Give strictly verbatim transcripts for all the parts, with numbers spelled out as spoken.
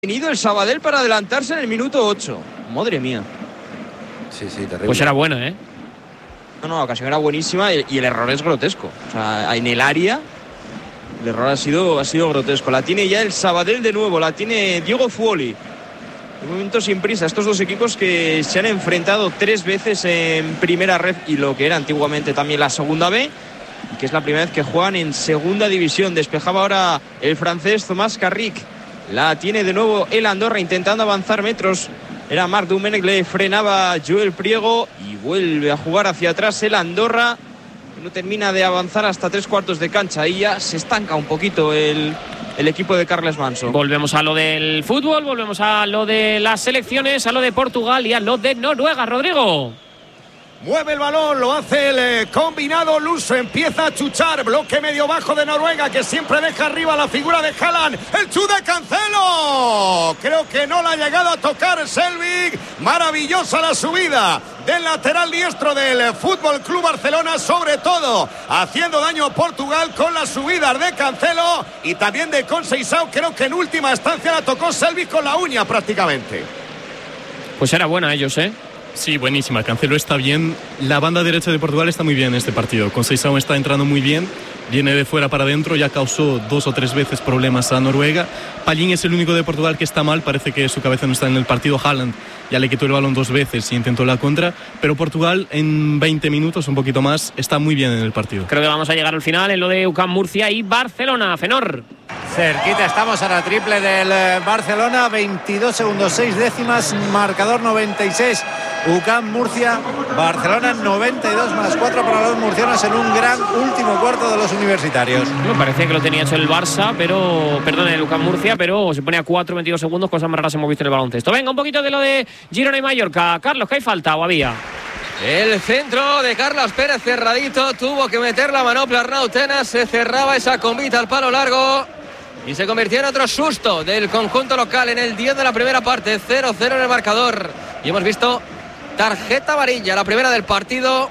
tenido el Sabadell para adelantarse en el minuto ocho. Madre mía. Sí, sí, terrible. Pues era buena, ¿eh? No, no, la ocasión era buenísima y el error es grotesco. O sea, en el área el error ha sido, ha sido grotesco. La tiene ya el Sabadell de nuevo, la tiene Diego Fuoli. De momento sin prisa, estos dos equipos que se han enfrentado tres veces en primera red y lo que era antiguamente también la segunda B, que es la primera vez que juegan en segunda división. Despejaba ahora el francés Tomás Carric. La tiene de nuevo el Andorra intentando avanzar metros. Era Marc Domènech, le frenaba Joel Priego y vuelve a jugar hacia atrás el Andorra. No termina de avanzar hasta tres cuartos de cancha y ya se estanca un poquito el, el equipo de Carles Manso. Volvemos a lo del fútbol, volvemos a lo de las selecciones, a lo de Portugal y a lo de Noruega. Rodrigo. Mueve el balón, lo hace el eh, combinado luso, empieza a chuchar, bloque medio bajo de Noruega que siempre deja arriba la figura de Haaland, el chute de Cancelo, creo que no la ha llegado a tocar Selvig, maravillosa la subida del lateral diestro del Fútbol Club Barcelona, sobre todo haciendo daño a Portugal con las subidas de Cancelo y también de Conceição, creo que en última instancia la tocó Selvig con la uña prácticamente. Pues era buena ellos, ¿eh? Sí, buenísima. Cancelo está bien. La banda derecha de Portugal está muy bien en este partido. Conceição está entrando muy bien. Viene de fuera para adentro. Ya causó dos o tres veces problemas a Noruega. Pallín es el único de Portugal que está mal. Parece que su cabeza no está en el partido. Haaland ya le quitó el balón dos veces y intentó la contra. Pero Portugal en veinte minutos, un poquito más, está muy bien en el partido. Creo que vamos a llegar al final en lo de U C A M Murcia y Barcelona. Fenor. Cerquita estamos a la triple del Barcelona. veintidós segundos, seis décimas. Marcador noventa y seis. U C A M Murcia, Barcelona noventa y dos más cuatro para los murcianos en un gran último cuarto de los universitarios. Me parecía que lo tenía hecho el Barça, pero perdón, el U C A M Murcia, pero se pone a cuatro veintidós segundos, cosas más raras hemos visto en el baloncesto. Venga, un poquito de lo de Girona y Mallorca. Carlos, ¿qué hay falta o había? El centro de Carlos Pérez cerradito, tuvo que meter la manopla Arnau Tenas, se cerraba esa combita al palo largo y se convirtió en otro susto del conjunto local en el diez de la primera parte, cero cero en el marcador. Y hemos visto tarjeta amarilla, la primera del partido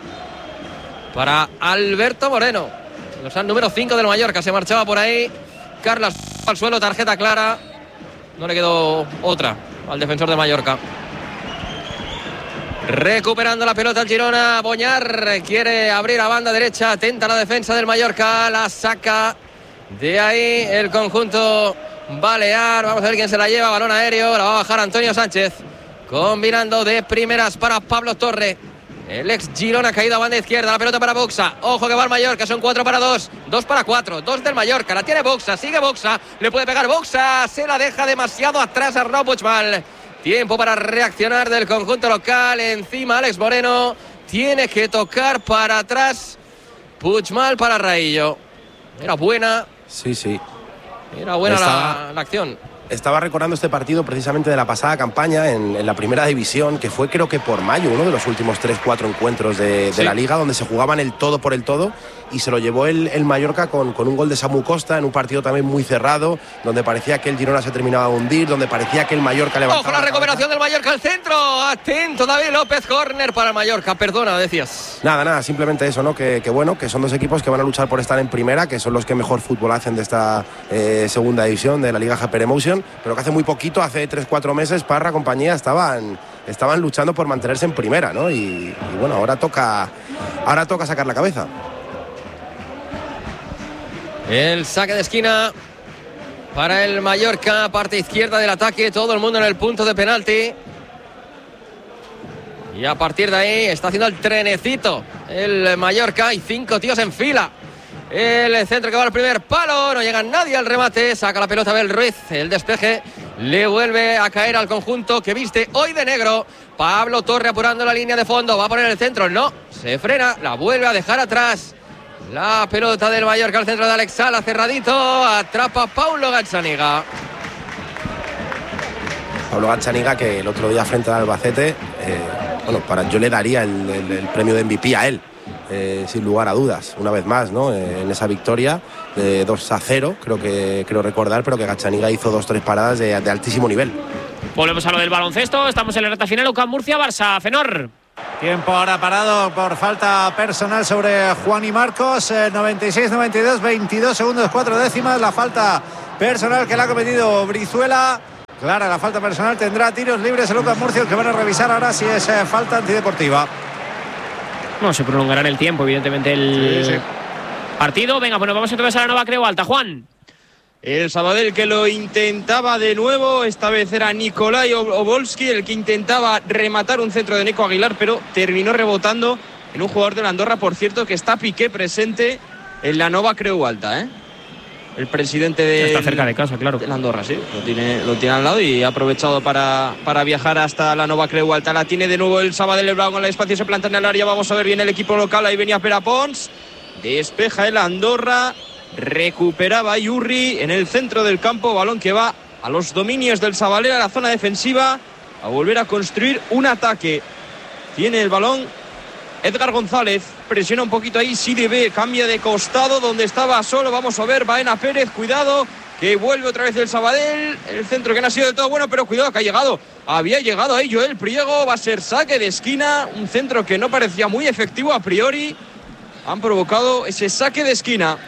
para Alberto Moreno. El número cinco del Mallorca se marchaba por ahí. Carlos al suelo, tarjeta clara. No le quedó otra al defensor de Mallorca. Recuperando la pelota el Girona. Boñar quiere abrir a banda derecha. Atenta la defensa del Mallorca. La saca de ahí el conjunto balear. Vamos a ver quién se la lleva. Balón aéreo. La va a bajar Antonio Sánchez. Combinando de primeras para Pablo Torre. El ex Girona ha caído a banda izquierda. La pelota para Boxa. Ojo que va el Mallorca. Son cuatro para dos. dos para cuatro. dos del Mallorca. La tiene Boxa. Sigue Boxa. Le puede pegar Boxa. Se la deja demasiado atrás a Arnau Puigmal. Tiempo para reaccionar del conjunto local. Encima Alex Moreno. Tiene que tocar para atrás. Puigmal para Raillo. Era buena. Sí, sí. Era buena Estaba... la, la acción. Estaba recordando este partido precisamente de la pasada campaña en, en la primera división, que fue creo que por mayo, uno de los últimos tres cuatro encuentros de, de sí. la Liga, donde se jugaban el todo por el todo, y se lo llevó el, el Mallorca con, con un gol de Samu Costa en un partido también muy cerrado, donde parecía que el Girona se terminaba de hundir, donde parecía que el Mallorca levantaba. ¡Ojo la, la recuperación del Mallorca al centro! Atento David López, córner para el Mallorca. Perdona, decías. Nada, nada, simplemente eso, ¿no? Que, que bueno, que son dos equipos que van a luchar por estar en primera, que son los que mejor fútbol hacen de esta eh, segunda división de la Liga Hyper Emotion, pero que hace muy poquito, hace tres cuatro meses, Parra, compañía, estaban, estaban luchando por mantenerse en primera, ¿no? Y, y bueno, ahora toca, ahora toca sacar la cabeza. El saque de esquina para el Mallorca, parte izquierda del ataque, todo el mundo en el punto de penalti. Y a partir de ahí está haciendo el trenecito el Mallorca y cinco tíos en fila. El centro que va al primer palo, no llega nadie al remate, saca la pelota Abel Ruiz, el despeje le vuelve a caer al conjunto que viste hoy de negro. Pablo Torre apurando la línea de fondo, va a poner el centro, no, se frena, la vuelve a dejar atrás. La pelota del Mallorca al centro de Alex Sala, cerradito, atrapa Paulo Gazzaniga. Paulo Gazzaniga, que el otro día frente al Albacete, eh, bueno, para, yo le daría el, el, el premio de M V P a él. Eh, sin lugar a dudas, una vez más, ¿no? Eh, en esa victoria de dos a cero, creo que creo recordar, pero que Gazzaniga hizo dos tres paradas de, de altísimo nivel. Volvemos a lo del baloncesto, estamos en la recta final. U C A M Murcia, Barça, Fenor. Tiempo ahora parado por falta personal sobre Juan y Marcos. eh, noventa y seis noventa y dos, veintidós segundos cuatro décimas. La falta personal que le ha cometido Brizuela. clara la falta personal. Tendrá tiros libres el Lucas Murcia, que van a revisar ahora si es eh, falta antideportiva. No, se prolongará en el tiempo, evidentemente, el Sí, sí. partido. Venga, pues nos vamos entonces a la Nova Creu Alta. Juan. El Sabadell que lo intentaba de nuevo, esta vez era Nikolai Obolski el que intentaba rematar un centro de Nico Aguilar, pero terminó rebotando en un jugador de la Andorra, por cierto, que está Piqué presente en la Nova Creu Alta, ¿eh? El presidente de Está cerca de casa, claro. de la Andorra, sí, lo tiene, lo tiene al lado y ha aprovechado para, para viajar hasta la Nova Creu Alta. La tiene de nuevo el Sabadell, el balón con el espacio, se planta en el área, vamos a ver bien el equipo local, ahí venía Pere Pons, despeja el Andorra. Recuperaba Yurri en el centro del campo, balón que va a los dominios del Sabadell, a la zona defensiva, a volver a construir un ataque. Tiene el balón Edgar González, presiona un poquito ahí, Siribe, cambia de costado donde estaba solo, vamos a ver, Baena Pérez, cuidado, que vuelve otra vez el Sabadell, el centro que no ha sido de todo bueno, pero cuidado que ha llegado, había llegado ahí Joel Priego, va a ser saque de esquina, un centro que no parecía muy efectivo a priori, han provocado ese saque de esquina.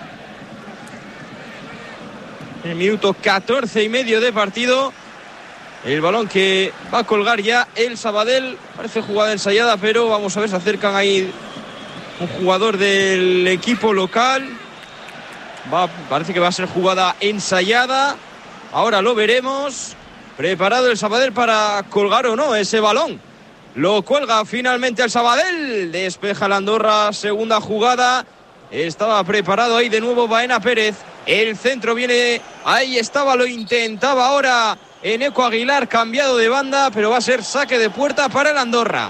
En el minuto catorce y medio de partido, el balón que va a colgar ya el Sabadell, parece jugada ensayada, pero vamos a ver, se acercan ahí un jugador del equipo local, va, parece que va a ser jugada ensayada, ahora lo veremos, preparado el Sabadell para colgar o no ese balón, lo cuelga finalmente el Sabadell, despeja la Andorra, segunda jugada, estaba preparado ahí de nuevo Baena Pérez. El centro viene, ahí estaba, lo intentaba ahora Eneco Aguilar, cambiado de banda, pero va a ser saque de puerta para el Andorra.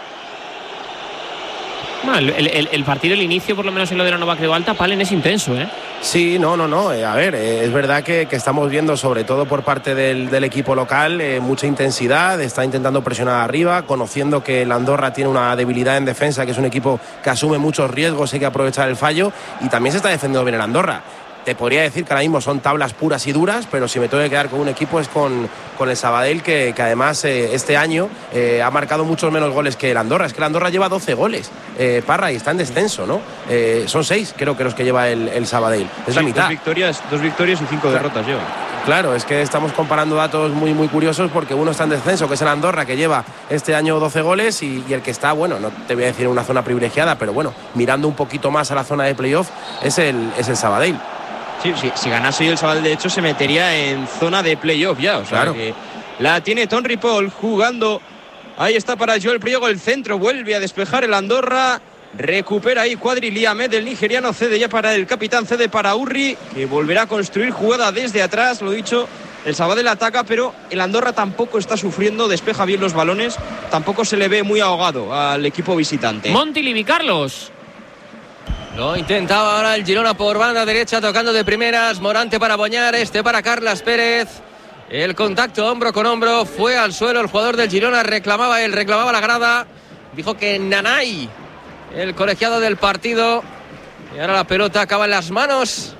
Bueno, el, el, el partido, el inicio, por lo menos en lo de la Nova Creu Alta, Palen, es intenso, ¿eh? Sí, no, no, no. Eh, a ver, eh, es verdad que, que estamos viendo, sobre todo por parte del, del equipo local, eh, mucha intensidad. Está intentando presionar arriba, conociendo que el Andorra tiene una debilidad en defensa, que es un equipo que asume muchos riesgos, hay que aprovechar el fallo. Y también se está defendiendo bien el Andorra. Te podría decir que ahora mismo son tablas puras y duras, pero si me tengo que quedar con un equipo es con, con el Sabadell, que, que además eh, este año eh, ha marcado muchos menos goles que el Andorra. Es que el Andorra lleva doce goles, eh, Parra, y está en descenso, ¿no? Eh, son seis, creo que los que lleva el, el Sabadell. Es sí, la mitad. Dos victorias, dos victorias y cinco Claro. derrotas lleva. Claro, es que estamos comparando datos muy muy curiosos, porque uno está en descenso, que es el Andorra, que lleva este año doce goles, y, y el que está, bueno, no te voy a decir en una zona privilegiada, pero bueno, mirando un poquito más a la zona de playoff, es el, es el Sabadell. Sí, sí, si ganase hoy el Sabadell, de hecho, se metería en zona de playoff ya. O sea, Claro. que la tiene Tom Ripoll jugando. Ahí está para Joel Priego, el centro, vuelve a despejar el Andorra. Recupera ahí Quadri Ahmed, el nigeriano, cede ya para el capitán, cede para Urri, que volverá a construir jugada desde atrás. Lo dicho, el Sabadell ataca, pero el Andorra tampoco está sufriendo, despeja bien los balones, tampoco se le ve muy ahogado al equipo visitante. Montilivi, Carlos. Lo intentaba ahora el Girona por banda derecha, tocando de primeras. Morante para Boñar, este para Carlas Pérez. El contacto hombro con hombro, fue al suelo el jugador del Girona, reclamaba él, reclamaba la grada. Dijo que Nanay, el colegiado del partido. Y ahora la pelota acaba en las manos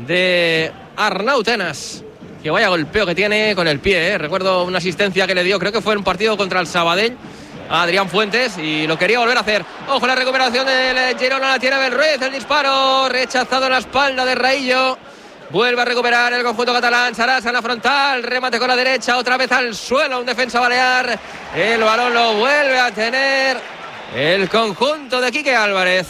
de Arnau Tenas. Que vaya golpeo que tiene con el pie, ¿eh? Recuerdo una asistencia que le dio, creo que fue en un partido contra el Sabadell, a Adrián Fuentes, y lo quería volver a hacer. Ojo, la recuperación del Girona, la tiene Belruez, el disparo rechazado en la espalda de Raillo. Vuelve a recuperar el conjunto catalán. Sarasa en la frontal, remate con la derecha, otra vez al suelo, un defensa balear. El balón lo vuelve a tener el conjunto de Quique Álvarez.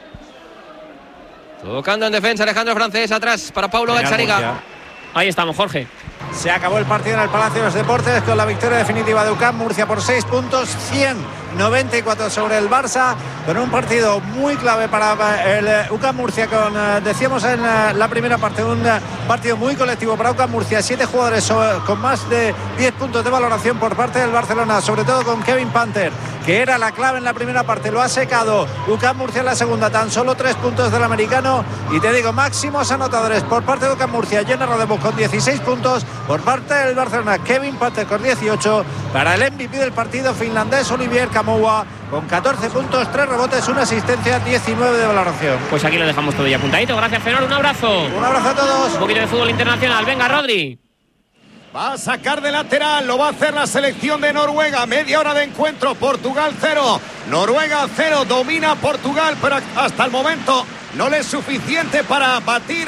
Tocando en defensa Alejandro Francés, atrás para Paulo Gazzaniga. Ahí estamos, Jorge. Se acabó el partido en el Palacio de los Deportes con la victoria definitiva de U C A M Murcia por seis puntos, ciento noventa y cuatro sobre el Barça, con un partido muy clave para el U C A M Murcia, con, decíamos en la primera parte, un partido muy colectivo para U C A M Murcia, siete jugadores con más de diez puntos de valoración por parte del Barcelona, sobre todo con Kevin Panther, que era la clave en la primera parte, lo ha secado U C A M Murcia en la segunda, tan solo tres puntos del americano, y te digo, máximos anotadores por parte de U C A M Murcia, Jenner Rodebus con dieciséis puntos, por parte del Barcelona, Kevin Panther con dieciocho, para el M V P del partido finlandés, Olivier Kamoa, con catorce puntos, tres rebotes, una asistencia, diecinueve de valoración. Pues aquí lo dejamos todo ya apuntadito. Gracias, Fenol, un abrazo. Un abrazo a todos. Un poquito de fútbol internacional. Venga, Rodri. Va a sacar de lateral, lo va a hacer la selección de Noruega. Media hora de encuentro, Portugal cero, Noruega cero, domina Portugal, pero hasta el momento no le es suficiente para batir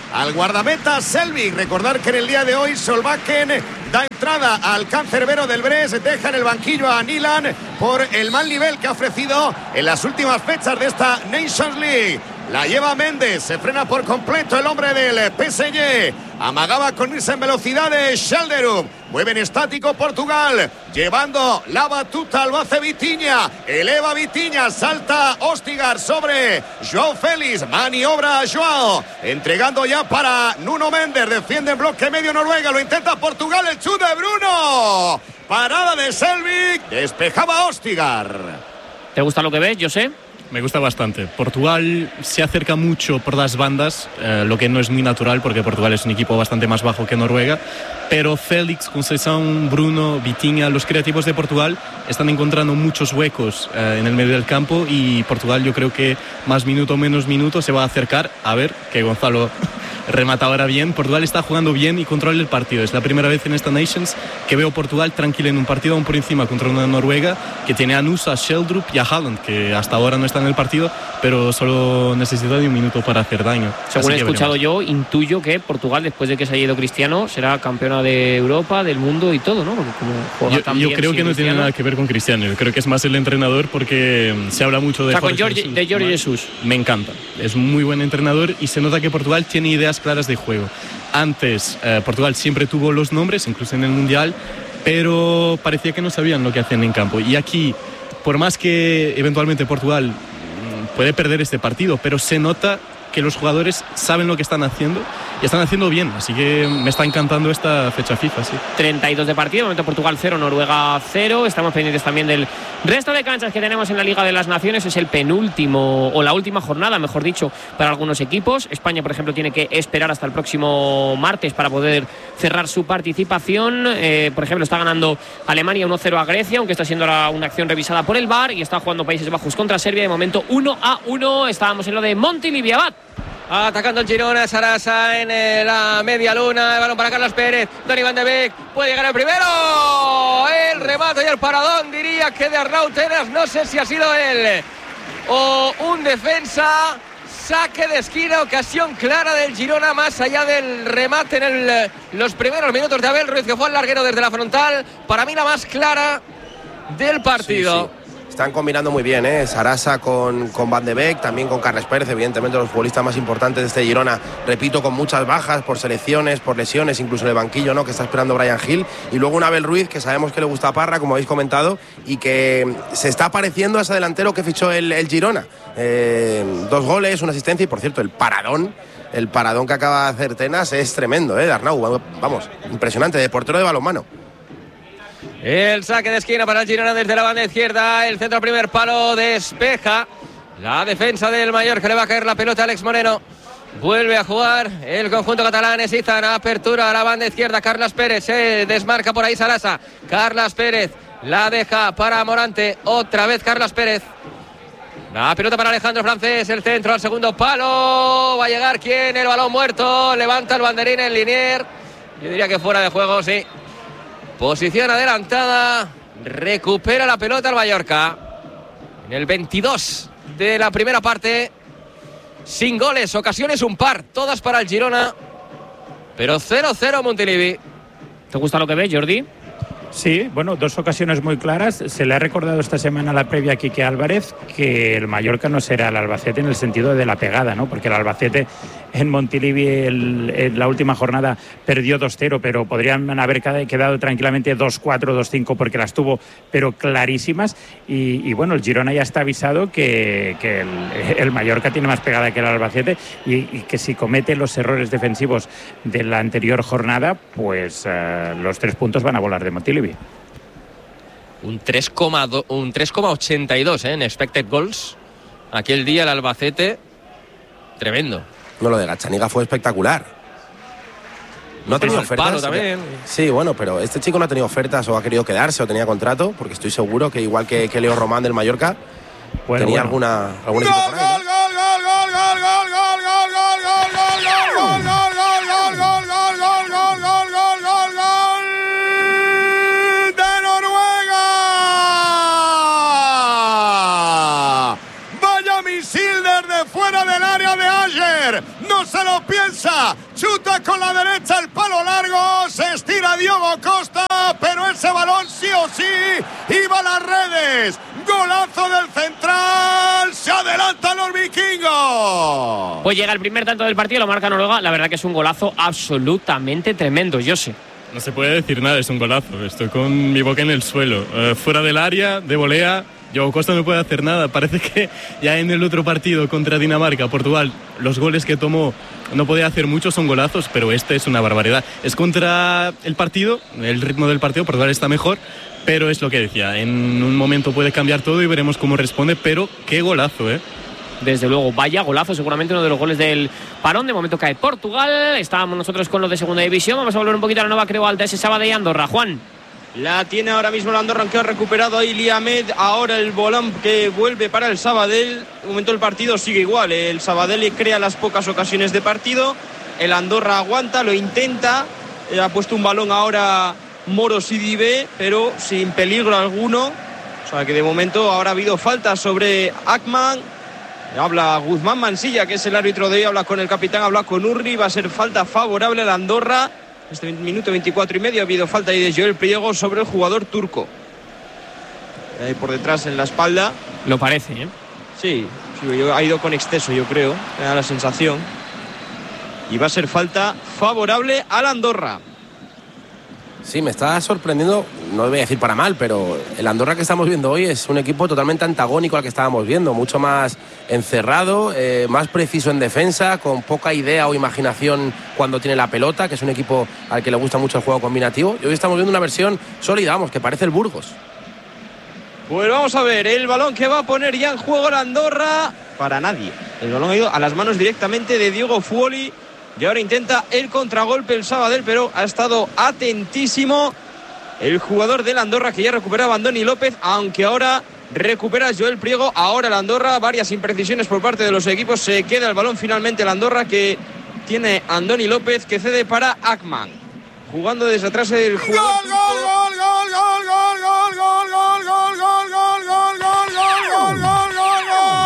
al guardameta Selvig. Recordar que en el día de hoy Solbakken da entrada al cancerbero del Brest, deja en el banquillo a Nilan por el mal nivel que ha ofrecido en las últimas fechas de esta Nations League. La lleva Méndez, se frena por completo el hombre del P S G. Amagaba con irse en velocidad de Schelderum. Mueve en estático Portugal, llevando la batuta, lo hace Vitinha. Eleva Vitinha, salta Ostigar sobre Joao Félix. Maniobra Joao, entregando ya para Nuno Méndez. Defiende en bloque medio Noruega, lo intenta Portugal, el chute de Bruno. Parada de Selvig, despejaba Ostigar. ¿Te gusta lo que ves, José? Me gusta bastante. Portugal se acerca mucho por las bandas, eh, lo que no es muy natural porque Portugal es un equipo bastante más bajo que Noruega. Pero Félix, Conceição, Bruno, Vitinha, los creativos de Portugal están encontrando muchos huecos eh, en el medio del campo y Portugal, yo creo que más minuto menos minuto se va a acercar. A ver, que Gonzalo remata ahora bien. Portugal está jugando bien y controla el partido. Es la primera vez en esta Nations que veo Portugal tranquilo en un partido aún por encima contra una Noruega que tiene a Nusa, a Sheldrup y a Haaland, que hasta ahora no están en el partido, pero solo necesita de un minuto para hacer daño. Según he escuchado yo, intuyo que Portugal, después de que se haya ido Cristiano, será campeona de Europa, del mundo y todo, ¿no? Porque como juega yo, tan yo bien creo sin que no Cristiano, tiene nada que ver con Cristiano. Yo creo que es más el entrenador porque se habla mucho de o sea, con Jorge George, Jesús. de Jorge Jesús. Me encanta. Es un muy buen entrenador y se nota que Portugal tiene ideas claras de juego. Antes, eh, Portugal siempre tuvo los nombres, incluso en el Mundial, pero parecía que no sabían lo que hacían en campo. Y aquí, por más que eventualmente Portugal mm, puede perder este partido, pero se nota que los jugadores saben lo que están haciendo y están haciendo bien, así que me está encantando esta fecha FIFA, sí. treinta y dos de partido, momento Portugal cero, Noruega cero. Estamos pendientes también del resto de canchas que tenemos en la Liga de las Naciones. Es el penúltimo, o la última jornada, mejor dicho, para algunos equipos. España, por ejemplo, tiene que esperar hasta el próximo martes para poder cerrar su participación. Eh, por ejemplo, está ganando Alemania uno cero a Grecia, aunque está siendo ahora una acción revisada por el V A R, y está jugando Países Bajos contra Serbia, de momento uno a uno. Estábamos en lo de Montilivi. Abad. Atacando el Girona, Sarasa en eh, la media luna. El balón para Carlos Pérez. Donny van de Beek puede llegar el primero. El remate y el paradón, diría que de Arnau Tenas. No sé si ha sido él o un defensa. Saque de esquina, ocasión clara del Girona, más allá del remate en el, los primeros minutos de Abel Ruiz, que fue al larguero desde la frontal. Para mí la más clara del partido. Sí, sí. Están combinando muy bien, ¿eh? Sarasa con, con Van de Beek, también con Carles Pérez, evidentemente los futbolistas más importantes de este Girona, repito, con muchas bajas por selecciones, por lesiones, incluso en el banquillo, ¿no?, que está esperando Bryan Gil, y luego un Abel Ruiz que sabemos que le gusta a Parra, como habéis comentado, y que se está pareciendo a ese delantero que fichó el, el Girona. Eh, dos goles, una asistencia, y por cierto, el paradón el paradón que acaba de hacer Tenas es tremendo, ¿eh? De Arnau, vamos, impresionante, de portero de balonmano. El saque de esquina para el Girona desde la banda izquierda. El centro al primer palo, despeja la defensa del Mallorca. Le va a caer la pelota a Alex Moreno. Vuelve a jugar el conjunto catalán. Necesitan apertura a la banda izquierda. Carlas Pérez se desmarca por ahí Sarasa. Carlas Pérez la deja para Morante. Otra vez Carlas Pérez. La pelota para Alejandro Francés. El centro al segundo palo. Va a llegar ¿quién? El balón muerto. Levanta el banderín en Linier. Yo diría que fuera de juego, sí. Posición adelantada, recupera la pelota el Mallorca. En el veintidós de la primera parte, sin goles, ocasiones un par, todas para el Girona, pero cero cero Montilivi. ¿Te gusta lo que ves, Jordi? Sí, bueno, dos ocasiones muy claras. Se le ha recordado esta semana la previa a Quique Álvarez que el Mallorca no será el Albacete en el sentido de la pegada, ¿no? Porque el Albacete en Montilivi el, en la última jornada perdió dos cero, pero podrían haber quedado tranquilamente dos cuatro, dos cinco porque las tuvo, pero clarísimas. Y, y bueno, el Girona ya está avisado que, que el, el Mallorca tiene más pegada que el Albacete y, y que si comete los errores defensivos de la anterior jornada, pues uh, los tres puntos van a volar de Montilivi. Un tres coma ochenta y dos ¿eh? En expected goals. Aquel día el Albacete, tremendo. No, lo de Gazzaniga fue espectacular. No ha tenido ofertas. También. Sí, bueno, pero este chico no ha tenido ofertas o ha querido quedarse o tenía contrato, porque estoy seguro que igual que, que Leo Román del Mallorca, bueno, tenía bueno. alguna algún equipo por ahí, ¿no? No se lo piensa, chuta con la derecha el palo largo, se estira Diogo Costa, pero ese balón sí o sí iba a las redes. Golazo del central, se adelantan los vikingos. Pues llega el primer tanto del partido, lo marca Noruega. La verdad que es un golazo absolutamente tremendo, yo sé. No se puede decir nada, es un golazo. Estoy con mi boca en el suelo. Uh, fuera del área, de volea, Diogo Costa no puede hacer nada. Parece que ya en el otro partido contra Dinamarca, Portugal, los goles que tomó no podía hacer muchos, son golazos, pero este es una barbaridad. Es contra el partido, el ritmo del partido, Portugal está mejor, pero es lo que decía, en un momento puede cambiar todo y veremos cómo responde, pero qué golazo, ¿eh? Desde luego, vaya golazo, seguramente uno de los goles del parón. De momento cae Portugal. Estábamos nosotros con los de segunda división. Vamos a volver un poquito a la nueva Creu Alta, ese Sabadell y Andorra. Juan. La tiene ahora mismo la Andorra, que ha recuperado ahí Liamed. Ahora el balón que vuelve para el Sabadell. De momento el partido sigue igual. El Sabadell crea las pocas ocasiones de partido. El Andorra aguanta, lo intenta. Ha puesto un balón ahora Moro Sidibé, pero sin peligro alguno. O sea que de momento ahora ha habido falta sobre Akman. Habla Guzmán Mansilla, que es el árbitro de hoy, habla con el capitán, habla con Urri, va a ser falta favorable a la Andorra. Este minuto veinticuatro y medio ha habido falta ahí de Joel Priego sobre el jugador turco. Ahí por detrás en la espalda. Lo parece, ¿eh? Sí, sí, ha ido con exceso, yo creo, me da la sensación. Y va a ser falta favorable a la Andorra. Sí, me está sorprendiendo, no voy a decir para mal, pero el Andorra que estamos viendo hoy es un equipo totalmente antagónico al que estábamos viendo, mucho más encerrado, eh, más preciso en defensa, con poca idea o imaginación cuando tiene la pelota, que es un equipo al que le gusta mucho el juego combinativo. Y hoy estamos viendo una versión sólida, vamos, que parece el Burgos. Pues vamos a ver, el balón que va a poner ya en juego la Andorra, para nadie. El balón ha ido a las manos directamente de Diego Fuoli. Y ahora intenta el contragolpe el Sabadell, pero ha estado atentísimo el jugador del Andorra, que ya recuperaba a Andoni López, aunque ahora recupera Joel Priego. Ahora el Andorra, varias imprecisiones por parte de los equipos. Se queda el balón finalmente el Andorra, que tiene Andoni López, que cede para Akman. Jugando desde atrás el jugador. ¡Gol, gol, gol, gol, gol, gol, gol, gol, gol, gol, gol, gol, gol, gol, gol, gol,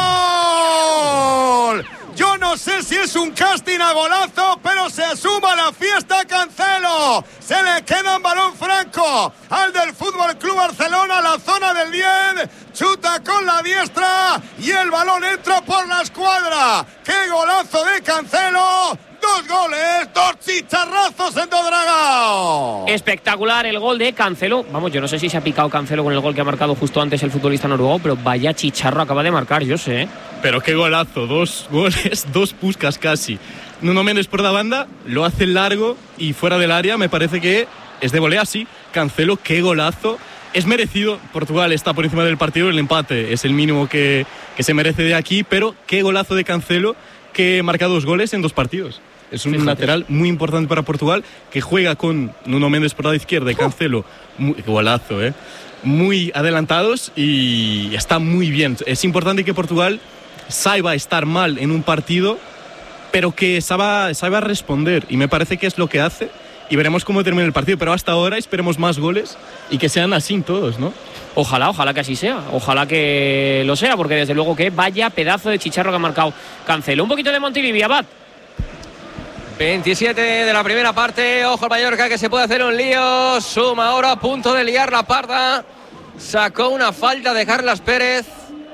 gol! Yo no sé si es un casting a golazo, pero se suma a la fiesta Cancelo. Se le queda un balón franco al del Fútbol Club Barcelona, la zona del diez. Chuta con la diestra y el balón entra por la escuadra. ¡Qué golazo de Cancelo! Dos goles, dos chicharrazos en Dodragao. Espectacular el gol de Cancelo. Vamos, yo no sé si se ha picado Cancelo con el gol que ha marcado justo antes el futbolista noruego, pero vaya chicharro acaba de marcar, yo sé. Pero qué golazo, dos goles, dos Puskas casi. Nuno Méndez por la banda, lo hace largo y fuera del área, me parece que es de volea, sí. Cancelo, qué golazo. Es merecido, Portugal está por encima del partido, el empate es el mínimo que, que se merece de aquí, pero qué golazo de Cancelo, que marca dos goles en dos partidos. Es un Fíjate. lateral muy importante para Portugal, que juega con Nuno Méndez por la izquierda y Cancelo, muy, golazo, ¿eh? muy adelantados y está muy bien. Es importante que Portugal saiba estar mal en un partido, pero que saiba, saiba responder, y me parece que es lo que hace, y veremos cómo termina el partido, pero hasta ahora esperemos más goles y que sean así todos, ¿no? Ojalá, ojalá que así sea, ojalá que lo sea, porque desde luego que vaya pedazo de chicharro que ha marcado Cancelo. Un poquito de Montilivi, Abad. veintisiete de la primera parte, ojo al Mallorca que se puede hacer un lío, suma ahora a punto de liar la parda, sacó una falta de Carlas Pérez,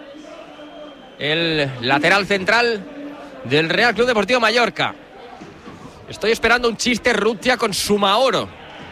el lateral central del Real Club Deportivo Mallorca. Estoy esperando un chiste Rutia con Sumaoro.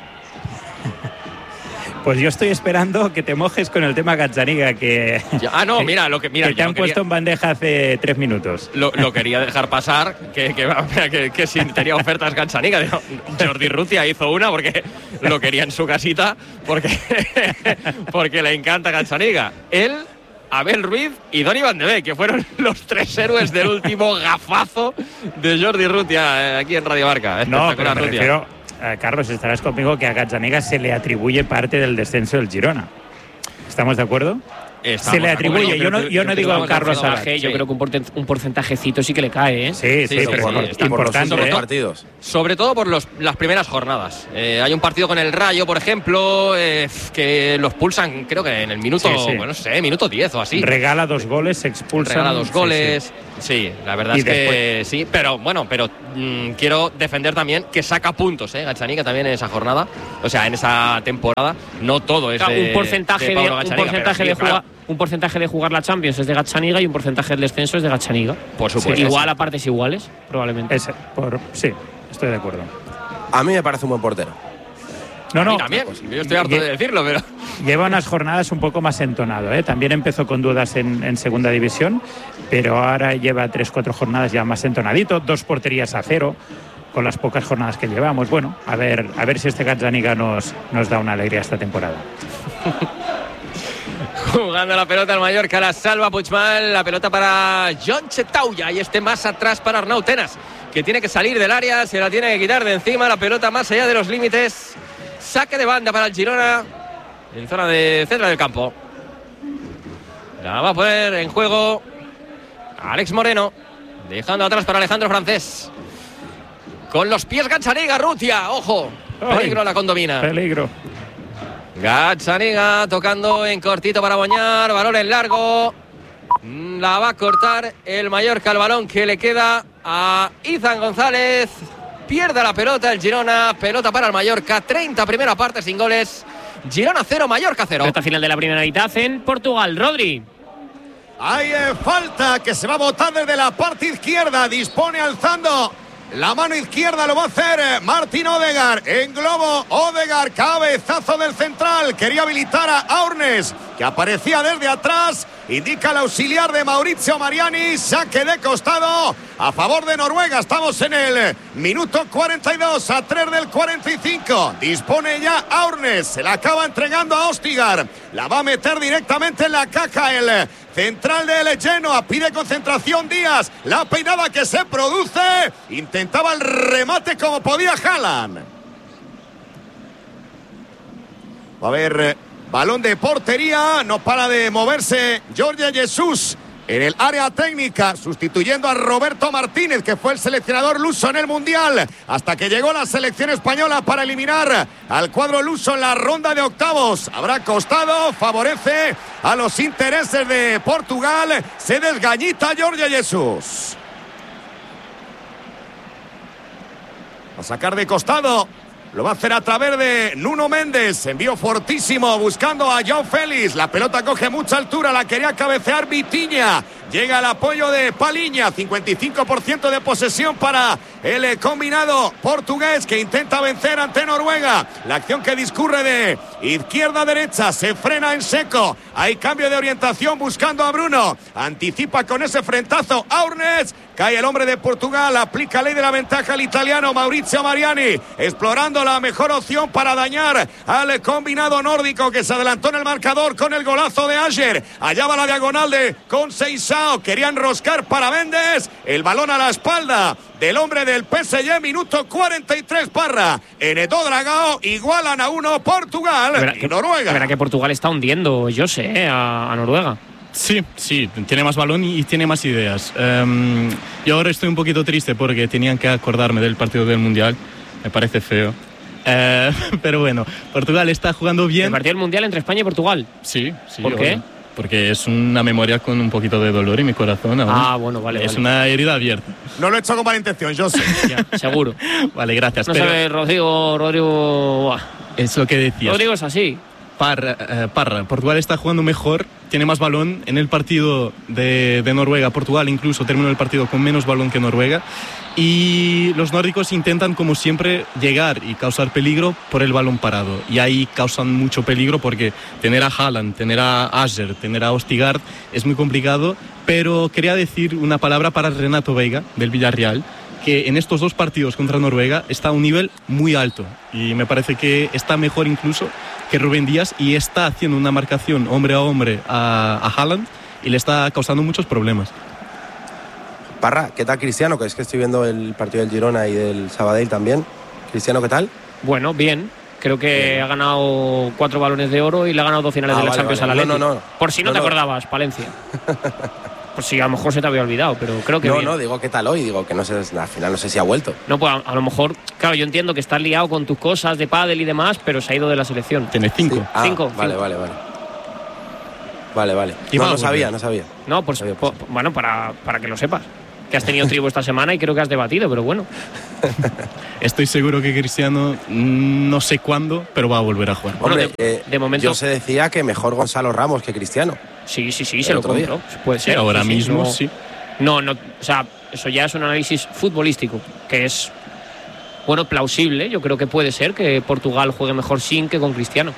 Pues yo estoy esperando que te mojes con el tema Gazzaniga, que... Ah, no, mira, lo que... Mira, que te han quería, puesto en bandeja hace tres minutos. Lo, lo quería dejar pasar, que, que, que, que si tenía ofertas Gazzaniga. Digo, Jordi Rutia hizo una porque lo quería en su casita, porque, porque le encanta Gazzaniga. Él, Abel Ruiz y Donny Van de Beek, que fueron los tres héroes del último gafazo de Jordi Rutia aquí en Radio Marca. No, pero me refiero... Uh, Carlos, estarás conmigo que a Gazzaniga se le atribuye parte del descenso del Girona. ¿Estamos de acuerdo? se le atribuye. Yo no, yo no digo a Carlos Salvaje. Yo creo que un, porten, un porcentajecito sí que le cae, ¿eh? Sí, sí, sí, pero sí, sí, importante. Sobre, ¿eh? todo, partidos. sobre todo por los, las primeras jornadas. Eh, hay un partido con el Rayo, por ejemplo, eh, que los pulsan, creo que en el minuto, sí, sí. Bueno, no sé, minuto diez o así. Regala dos goles, se expulsa. Regala dos goles. Sí, sí. sí la verdad y es después... que sí, pero bueno, pero mmm, quiero defender también que saca puntos, ¿eh? Gazzaniga también en esa jornada, o sea, en esa temporada. No todo es de, un porcentaje de, de un porcentaje sí, de jugar. Claro. Un porcentaje de jugar la Champions es de Gazzaniga y un porcentaje del descenso es de Gazzaniga. Por supuesto. Sí, igual a partes iguales, probablemente. Ese, por, sí, estoy de acuerdo. A mí me parece un buen portero. No, no. A mí también. Yo estoy harto de decirlo, pero. Lleva unas jornadas un poco más entonado, ¿eh? También empezó con dudas en, en segunda división, pero ahora lleva tres, cuatro jornadas ya más entonadito, dos porterías a cero, con las pocas jornadas que llevamos. Bueno, a ver, a ver si este Gazzaniga nos, nos da una alegría esta temporada. Jugando la pelota al Mallorca, la salva Puigmal, la pelota para John Chetauya y este más atrás para Arnau Tenas, que tiene que salir del área, se la tiene que quitar de encima, la pelota más allá de los límites. Saque de banda para el Girona en zona de centro del campo. La va a poner en juego Alex Moreno, dejando atrás para Alejandro Francés. Con los pies Gazzaniga, Rutia, ojo, peligro. Ay, la condomina. Peligro. Gazzaniga tocando en cortito para Boñar, balón en largo, la va a cortar el Mallorca, el balón que le queda a Izan González, pierde la pelota el Girona, pelota para el Mallorca, treinta primera parte sin goles, Girona cero, Mallorca cero. Pelota final de la primera mitad en Portugal, Rodri. Hay eh, falta que se va a botar desde la parte izquierda, dispone alzando la mano izquierda, lo va a hacer Martín Odegaard. En globo, Odegaard, cabezazo del central. Quería habilitar a Aurnes, que aparecía desde atrás. Indica el auxiliar de Maurizio Mariani. Saque de costado a favor de Noruega. Estamos en el minuto cuarenta y dos, a tres del cuarenta y cinco. Dispone ya Aurnes. Se la acaba entregando a Ostigar. La va a meter directamente en la caja el central del Genoa. Pide concentración Díaz. La peinada que se produce. Intentaba el remate como podía Haaland. Va a haber balón de portería. No para de moverse Jorge Jesús en el área técnica, sustituyendo a Roberto Martínez, que fue el seleccionador luso en el Mundial, hasta que llegó la selección española para eliminar al cuadro luso en la ronda de octavos. Habrá costado, favorece a los intereses de Portugal. Se desgañita Jorge Jesús. Va a sacar de costado. Lo va a hacer a través de Nuno Méndez. Envío fortísimo buscando a João Félix. La pelota coge mucha altura. La quería cabecear Vitinha. Llega el apoyo de Paliña. cincuenta y cinco por ciento de posesión para el combinado portugués, que intenta vencer ante Noruega. La acción que discurre de izquierda a derecha. Se frena en seco. Hay cambio de orientación buscando a Bruno. Anticipa con ese frentazo Aurnes. Cae el hombre de Portugal. Aplica ley de la ventaja al italiano Maurizio Mariani. Explorando la mejor opción para dañar al combinado nórdico, que se adelantó en el marcador con el golazo de Ayer. Allá va la diagonal de Conceição. Quería enroscar para Méndez. El balón a la espalda del hombre del P S G. Minuto cuarenta y tres, Parra. En Edo Dragao igualan a uno Portugal verá y que, Noruega. Verá que Portugal está hundiendo, yo sé, eh, a, a Noruega. Sí, sí, tiene más balón y, y tiene más ideas. Um, yo ahora estoy un poquito triste porque tenían que acordarme del partido del Mundial. Me parece feo. Uh, pero bueno, Portugal está jugando bien. ¿El partido del Mundial entre España y Portugal? Sí, sí. ¿Por qué? Porque es una memoria con un poquito de dolor en mi corazón ahora. Ah, bueno, vale. Es vale. una herida abierta. No lo he hecho con mala intención, yo sé. Ya, seguro. Vale, gracias. No pero sabe, Rodrigo, Rodrigo... Es lo que decías. Rodrigo es así. Parra, eh, Parra, Portugal está jugando mejor, tiene más balón. En el partido de, de Noruega, Portugal incluso terminó el partido con menos balón que Noruega. Y los nórdicos intentan, como siempre, llegar y causar peligro por el balón parado. Y ahí causan mucho peligro porque tener a Haaland, tener a Ajer, tener a Ostigaard es muy complicado. Pero quería decir una palabra para Renato Veiga, del Villarreal, que en estos dos partidos contra Noruega está a un nivel muy alto. Y me parece que está mejor incluso que Rubén Díaz y está haciendo una marcación hombre a hombre a, a Haaland y le está causando muchos problemas. Parra, ¿qué tal Cristiano? Que es que estoy viendo el partido del Girona y del Sabadell también. Cristiano, ¿qué tal? Bueno, bien. Creo que ha ganado cuatro balones de oro y le ha ganado dos finales ah, de la vale, Champions vale. a la Leti. No, no, no. Por si no, no te no. acordabas, Palencia. Por si a lo mejor se te había olvidado, pero creo que No, bien. no, digo qué tal hoy, digo que no sé, al final no sé si ha vuelto. No, pues a, a lo mejor, claro, yo entiendo que estás liado con tus cosas de pádel y demás, pero se ha ido de la selección. Tiene cinco. Sí. Ah, Cinco, Vale, cinco. vale, vale. Vale, vale. Y No, va a no volver. sabía, no sabía. No, pues, Sabía, po- bueno, para, para que lo sepas. Que has tenido tribu esta semana y creo que has debatido, pero bueno. Estoy seguro que Cristiano, mm, no sé cuándo, pero va a volver a jugar. Bueno, Hombre, de- eh, de momento- yo se decía que mejor Gonzalo Ramos que Cristiano. Sí, sí, sí, El se lo otro día. compro. Puede Sí, ser. ahora sí, sí, mismo no- sí. No, no, o sea, eso ya es un análisis futbolístico, que es, bueno, plausible. Yo creo que puede ser que Portugal juegue mejor sin que con Cristiano.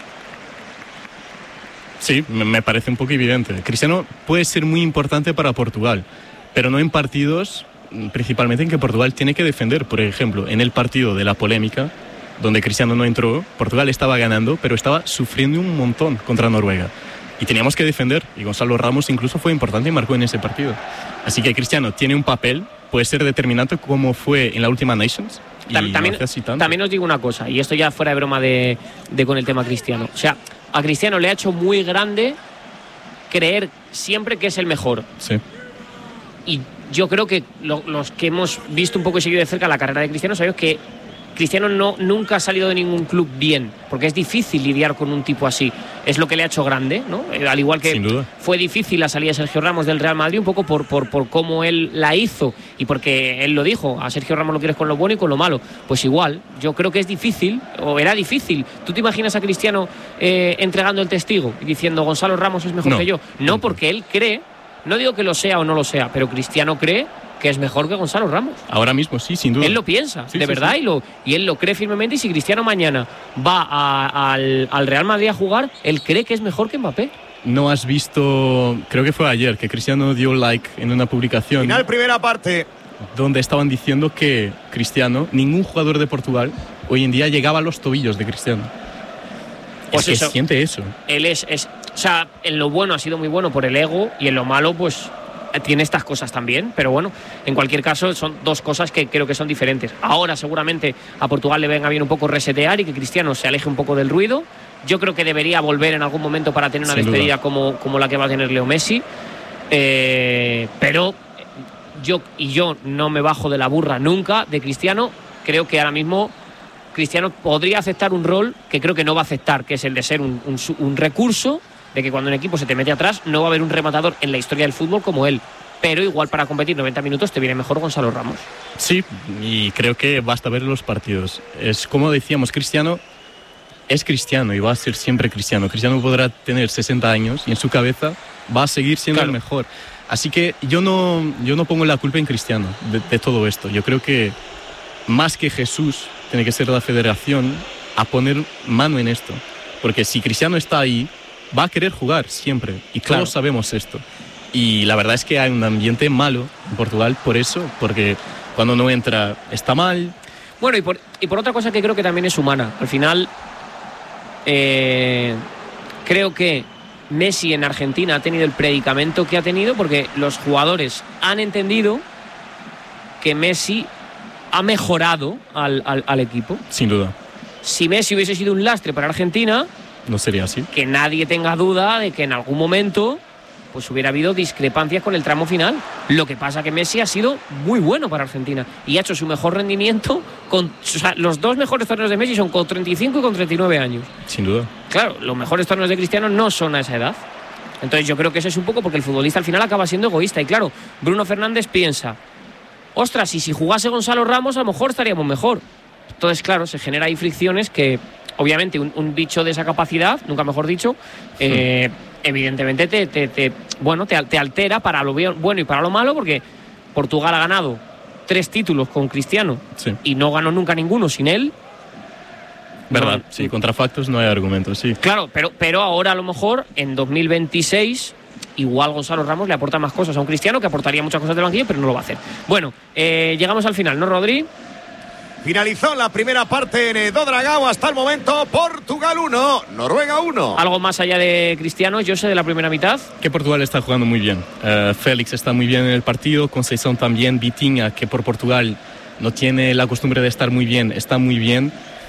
Sí, me me parece un poco evidente. Cristiano puede ser muy importante para Portugal, pero no en partidos, principalmente en que Portugal tiene que defender. Por ejemplo, en el partido de la polémica, donde Cristiano no entró, Portugal estaba ganando, pero estaba sufriendo un montón contra Noruega. Y teníamos que defender, y Gonzalo Ramos incluso fue importante y marcó en ese partido. Así que Cristiano tiene un papel, puede ser determinante como fue en la última Nations. Y Tam- lo también, hace así tanto. también os digo una cosa, y esto ya fuera de broma de, de con el tema Cristiano. O sea, a Cristiano le ha hecho muy grande creer siempre que es el mejor. Sí. Y yo creo que lo- los que hemos visto un poco y seguido de cerca la carrera de Cristiano sabemos que Cristiano no, nunca ha salido de ningún club bien, porque es difícil lidiar con un tipo así. Es lo que le ha hecho grande, ¿no? Eh, al igual que Sin duda. fue difícil la salida de Sergio Ramos del Real Madrid, un poco por, por, por cómo él la hizo y porque él lo dijo, a Sergio Ramos lo quieres con lo bueno y con lo malo. Pues igual, yo creo que es difícil, o era difícil. ¿Tú te imaginas a Cristiano eh, entregando el testigo y diciendo Gonzalo Ramos es mejor No. que yo? No, porque él cree, no digo que lo sea o no lo sea, pero Cristiano cree que es mejor que Gonzalo Ramos. Ahora mismo sí, sin duda. Él lo piensa, Sí, de sí, verdad, sí. Y, lo, y él lo cree firmemente. Y si Cristiano mañana va a- al, al Real Madrid a jugar, él cree que es mejor que Mbappé. No has visto, creo que fue ayer, que Cristiano dio like en una publicación Final primera parte. donde estaban diciendo que Cristiano, ningún jugador de Portugal hoy en día llegaba a los tobillos de Cristiano. Pues es que eso. siente eso. Él es, es. O sea, en lo bueno ha sido muy bueno por el ego y en lo malo, pues tiene estas cosas también. Pero bueno, en cualquier caso, son dos cosas que creo que son diferentes. Ahora, seguramente, a Portugal le venga bien un poco resetear y que Cristiano se aleje un poco del ruido. Yo creo que debería volver en algún momento para tener una Sin despedida duda. como, como la que va a tener Leo Messi. Eh, pero yo y yo no me bajo de la burra nunca de Cristiano. Creo que ahora mismo Cristiano podría aceptar un rol que creo que no va a aceptar, que es el de ser un, un, su- un recurso, de que cuando un equipo se te mete atrás no va a haber un rematador en la historia del fútbol como él. Pero igual para competir noventa minutos te viene mejor Gonzalo Ramos. Sí, y creo que basta ver los partidos. Es como decíamos, Cristiano es Cristiano y va a ser siempre Cristiano. Cristiano podrá tener sesenta años y en su cabeza va a seguir siendo Claro. el mejor. Así que yo no, yo no pongo la culpa en Cristiano de, de todo esto. Yo creo que más que Jesús tiene que ser la federación a poner mano en esto. Porque si Cristiano está ahí, va a querer jugar siempre. Y Claro. todos sabemos esto. Y la verdad es que hay un ambiente malo en Portugal por eso, porque cuando no entra está mal. Bueno, y por, y por otra cosa que creo que también es humana. Al final, eh, creo que Messi en Argentina ha tenido el predicamento que ha tenido porque los jugadores han entendido que Messi ha mejorado al, al, al equipo. Sin duda, Si Messi hubiese sido un lastre para Argentina, no sería así. que nadie tenga duda de que en algún momento pues hubiera habido discrepancias con el tramo final. Lo que pasa que Messi ha sido muy bueno para Argentina y ha hecho su mejor rendimiento con, o sea, los dos mejores torneos de Messi son con treinta y cinco y con treinta y nueve años. Sin duda. Claro, los mejores torneos de Cristiano no son a esa edad. Entonces yo creo que eso es un poco porque el futbolista al final acaba siendo egoísta. Y claro, Bruno Fernández piensa, ostras, y si jugase Gonzalo Ramos a lo mejor estaríamos mejor. Entonces, claro, se genera ahí fricciones que, obviamente, un, un bicho de esa capacidad, nunca mejor dicho, eh, evidentemente te, te, te, bueno, te, te altera para lo bien- bueno y para lo malo, porque Portugal ha ganado tres títulos con Cristiano Sí. y no ganó nunca ninguno sin él. Verdad, No, sí, contra factos no hay argumentos, sí. Claro, pero, pero ahora a lo mejor en dos mil veintiséis igual Gonzalo Ramos le aporta más cosas a un Cristiano que aportaría muchas cosas del banquillo, pero no lo va a hacer. Bueno, eh, llegamos al final, ¿no, Rodri? Finalizó la primera parte en Edo Dragao hasta el momento. Portugal uno, Noruega uno. Algo más allá de Cristiano, yo sé de la primera mitad. Que Portugal está jugando muy bien. Eh, Félix está muy bien en el partido, Conceição también, Vitinha, que por Portugal no tiene la costumbre de estar muy bien, está muy bien.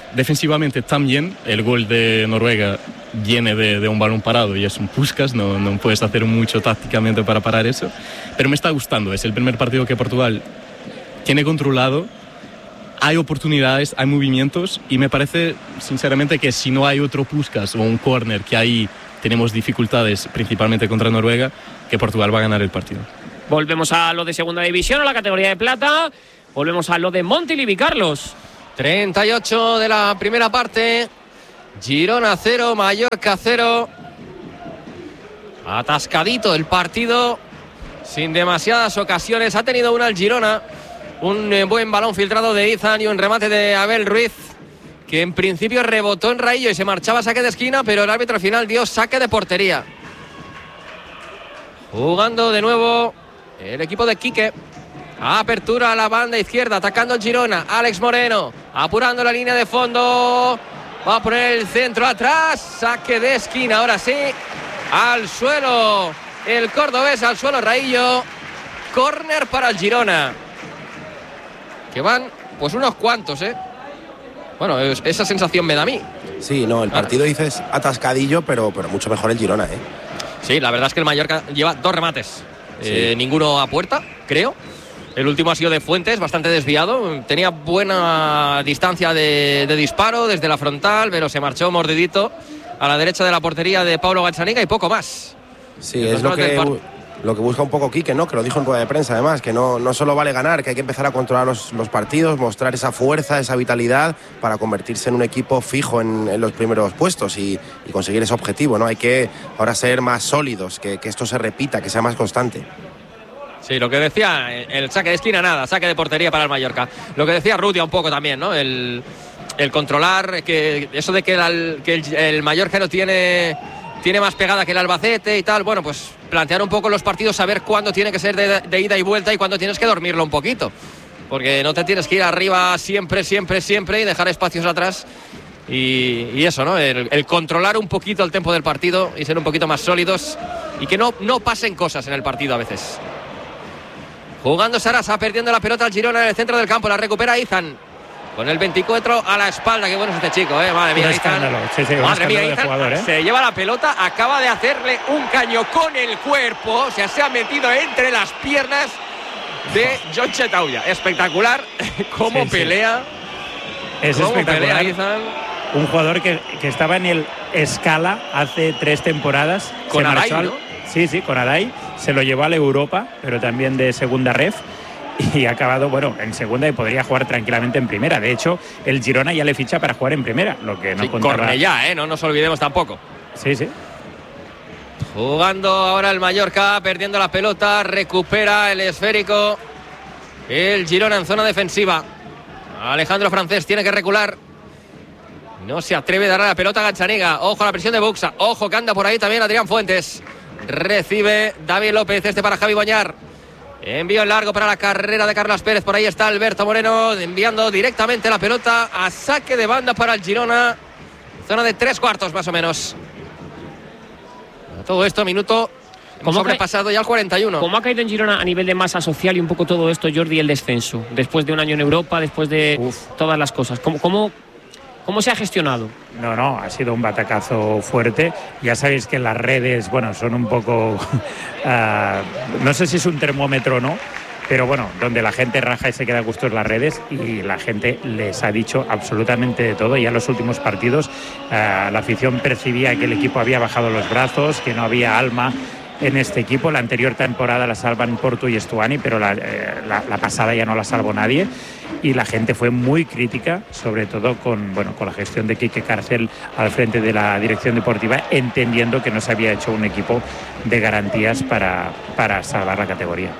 defensivamente también. El gol de Noruega viene de, de un balón parado y es un Puskás, no, no puedes hacer mucho tácticamente para parar eso, pero me está gustando. Es el primer partido que Portugal tiene controlado, hay oportunidades, hay movimientos, y me parece sinceramente que si no hay otro Puskás o un córner, que ahí tenemos dificultades principalmente contra Noruega, que Portugal va a ganar el partido. Volvemos a lo de segunda división, a la categoría de plata. Volvemos a lo de Montilivi, Carlos. treinta y ocho de la primera parte. Girona cero, Mallorca cero. Atascadito el partido, sin demasiadas ocasiones. Ha tenido una el Girona, un eh, buen balón filtrado de Izan y un remate de Abel Ruiz, que en principio rebotó en Raillo y se marchaba a saque de esquina, pero el árbitro al final dio saque de portería. Jugando de nuevo el equipo de Quique. Apertura a la banda izquierda, atacando el Girona. Alex Moreno, apurando la línea de fondo. Va a poner el centro atrás. Saque de esquina, ahora sí. Al suelo el cordobés, al suelo Raillo. Córner para el Girona. Que van pues unos cuantos, ¿eh? Bueno, esa sensación me da a mí. Sí, no, el partido dices atascadillo, pero, pero mucho mejor el Girona, ¿eh? Sí, la verdad es que el Mallorca lleva dos remates. Sí. Eh, ninguno a puerta, creo. El último ha sido de Fuentes, bastante desviado. Tenía buena distancia de, de disparo desde la frontal, pero se marchó mordidito a la derecha de la portería de Pablo Gazzaniga y poco más. Sí, es lo que, lo que busca un poco Quique, ¿no? Que lo dijo en rueda de prensa, además, que no, no solo vale ganar, que hay que empezar a controlar los, los partidos, mostrar esa fuerza, esa vitalidad para convertirse en un equipo fijo en, en los primeros puestos y, y conseguir ese objetivo, ¿no? Hay que ahora ser más sólidos, que, que esto se repita, que sea más constante. Sí, lo que decía, el saque de esquina nada, saque de portería para el Mallorca. Lo que decía Rutia un poco también, ¿no? El, el controlar, que eso de que, el, que el, el Mallorca no tiene, tiene más pegada que el Albacete y tal, bueno, pues plantear un poco los partidos, saber cuándo tiene que ser de, de ida y vuelta y cuándo tienes que dormirlo un poquito. Porque no te tienes que ir arriba siempre, siempre, siempre y dejar espacios atrás. Y, y eso, ¿no? El, el controlar un poquito el tempo del partido y ser un poquito más sólidos y que no, no pasen cosas en el partido a veces. Jugando Sarasa, perdiendo la pelota al Girona en el centro del campo. La recupera Izan con el veinticuatro a la espalda. Qué bueno es este chico, ¿eh? Madre mía, Izan. Sí, sí, Madre mía, Izan jugador, ¿eh? Se lleva la pelota, acaba de hacerle un caño con el cuerpo. O sea, se ha metido entre las piernas de John Chetauya. Espectacular cómo sí, pelea. Sí. Es cómo espectacular. Pelea Izan. Un jugador que, que estaba en el Scala hace tres temporadas. Con Aray, al... ¿no? Sí, sí, con Aray. Se lo llevó a la Europa, pero también de segunda ref. Y ha acabado, bueno, en segunda y podría jugar tranquilamente en primera. De hecho, el Girona ya le ficha para jugar en primera. Lo que no sí, contaba... Cornellá, ¿eh? No nos olvidemos tampoco. Sí, sí. Jugando ahora el Mallorca, perdiendo la pelota. Recupera el esférico el Girona en zona defensiva. Alejandro Francés tiene que recular. No se atreve a dar la pelota a Gazzaniga. Ojo a la presión de Buxa. Ojo que anda por ahí también Adrián Fuentes. Recibe David López, este para Javi Boñar. Envío en largo para la carrera de Carlos Pérez. Por ahí está Alberto Moreno enviando directamente la pelota a saque de banda para el Girona. Zona de tres cuartos más o menos. Todo esto minuto hemos sobrepasado ya el cuarenta y uno. ¿Cómo ha caído en Girona a nivel de masa social y un poco todo esto, Jordi, el descenso? Después de un año en Europa, después de Uf. todas las cosas. ¿Cómo, cómo, ¿Cómo se ha gestionado? No, no, ha sido un batacazo fuerte. Ya sabéis que las redes, bueno, son un poco... uh, no sé si es un termómetro o no, pero bueno, donde la gente raja y se queda a gusto en las redes y la gente les ha dicho absolutamente de todo. Ya en los últimos partidos uh, la afición percibía que el equipo había bajado los brazos, que no había alma en este equipo. La anterior temporada la salvan Porto y Stuani, pero la, eh, la, la pasada ya no la salvó nadie. Y la gente fue muy crítica, sobre todo con, bueno, con la gestión de Quique Cárcel al frente de la dirección deportiva, entendiendo que no se había hecho un equipo de garantías para, para salvar la categoría.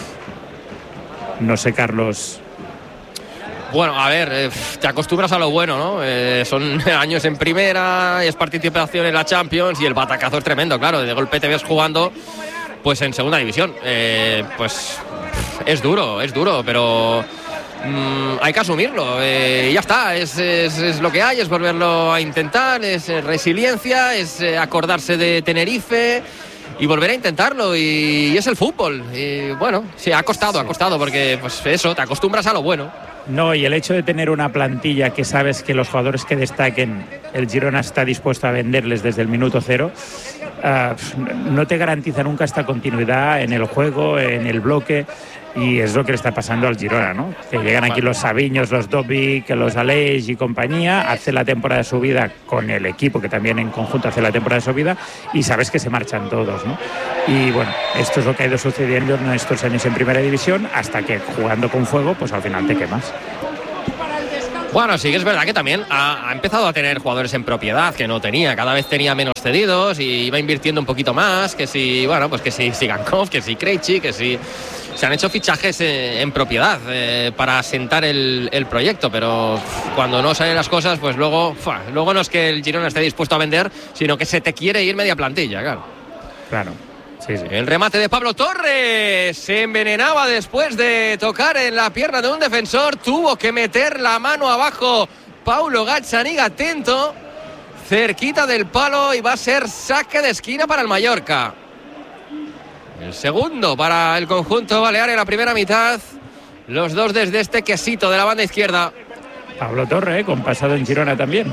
No sé, Carlos... Bueno, a ver, eh, te acostumbras a lo bueno, ¿no? Eh, son años en primera, es participación en la Champions y el batacazo es tremendo, claro. De golpe te ves jugando pues en segunda división. Eh, pues es duro, es duro, pero mmm, hay que asumirlo. Eh, y ya está, es, es, es lo que hay, es volverlo a intentar, es resiliencia, es acordarse de Tenerife y volver a intentarlo. Y, y es el fútbol. Y bueno, sí, ha costado, sí. ha costado, porque pues eso, te acostumbras a lo bueno. No, y el hecho de tener una plantilla que sabes que los jugadores que destaquen, el Girona está dispuesto a venderles desde el minuto cero, uh, no te garantiza nunca esta continuidad en el juego, en el bloque, y es lo que le está pasando al Girona, ¿no? Que llegan aquí los Sabiños, los Dobic, los Aleix y compañía, hace la temporada de subida con el equipo, que también en conjunto hace la temporada de subida, y sabes que se marchan todos, ¿no? Y bueno, esto es lo que ha ido sucediendo en estos años en Primera División, hasta que jugando con fuego, pues al final te quemas. Bueno, sí que es verdad que también ha, ha empezado a tener jugadores en propiedad que no tenía, cada vez tenía menos cedidos y iba invirtiendo un poquito más, que si, bueno, pues que si Sigankov, que si Krejci, que si... Se han hecho fichajes eh, en propiedad eh, para asentar el, el proyecto, pero cuando no salen las cosas, pues luego, ¡fua! Luego no es que el Girona esté dispuesto a vender, sino que se te quiere ir media plantilla, claro. Claro. Sí, sí. El remate de Pablo Torres se envenenaba después de tocar en la pierna de un defensor. Tuvo que meter la mano abajo Paulo Gazzaniga, atento, cerquita del palo, y va a ser saque de esquina para el Mallorca. El segundo para el conjunto balear en la primera mitad. Los dos desde este quesito de la banda izquierda. Pablo Torres, ¿eh? Con pasado en Girona también.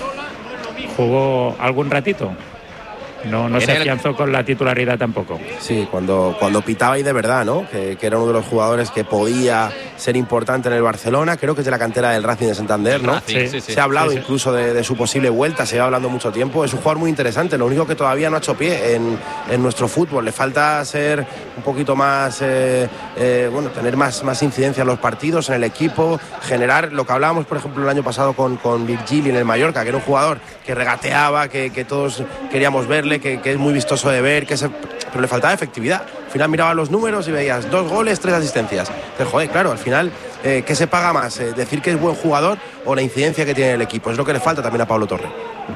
Jugó algún ratito. No, no se afianzó el... con la titularidad tampoco. Sí, cuando, cuando pitaba y de verdad, ¿no? Que, que era uno de los jugadores que podía ser importante en el Barcelona. Creo que es de la cantera del Racing de Santander, ¿no? Sí, sí, sí. Se ha hablado sí, sí. incluso de, de su posible vuelta, se va hablando mucho tiempo. Es un jugador muy interesante, lo único que todavía no ha hecho pie en, en nuestro fútbol. Le falta ser un poquito más, eh, eh, bueno, tener más, más incidencia en los partidos, en el equipo, generar lo que hablábamos, por ejemplo, el año pasado con, con Virgili en el Mallorca, que era un jugador que regateaba, que, que todos queríamos verle, que, que es muy vistoso de ver, que se, pero le faltaba efectividad. Al final mirabas los números y veías dos goles, tres asistencias. Pero joder, claro, al final, eh, ¿qué se paga más? Eh, ¿Decir que es buen jugador o la incidencia que tiene el equipo? Es lo que le falta también a Pablo Torres.